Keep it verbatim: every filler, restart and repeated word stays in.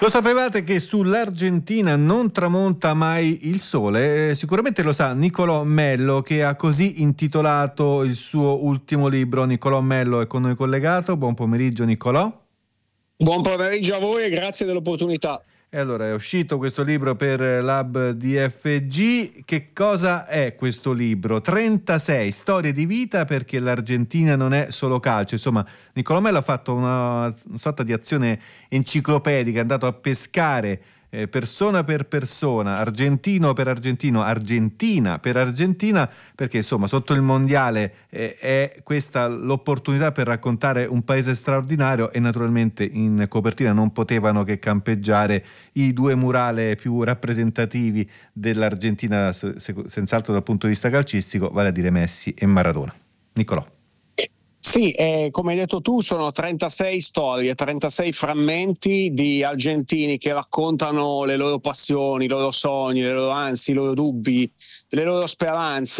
Lo sapevate che sull'Argentina non tramonta mai il sole? Eh, sicuramente lo sa Nicolò Mello, che ha così intitolato il suo ultimo libro. Nicolò Mello è con noi collegato. Buon pomeriggio Nicolò. Buon pomeriggio a voi e grazie dell'opportunità. E allora è uscito questo libro per l'Hub D F G. Che cosa è questo libro? trentasei storie di vita perché l'Argentina non è solo calcio. Insomma, Nicolò Mello ha fatto una, una sorta di azione enciclopedica, è andato a pescare eh, persona per persona, argentino per argentino, Argentina per Argentina, perché insomma sotto il mondiale eh, è questa l'opportunità per raccontare un paese straordinario, e naturalmente in copertina non potevano che campeggiare i due murale più rappresentativi dell'Argentina, se- se- senz'altro dal punto di vista calcistico, vale a dire Messi e Maradona. Nicolò. Sì, eh, come hai detto tu, sono trentasei storie, trentasei frammenti di argentini che raccontano le loro passioni, i loro sogni, le loro ansie, i loro dubbi, le loro speranze.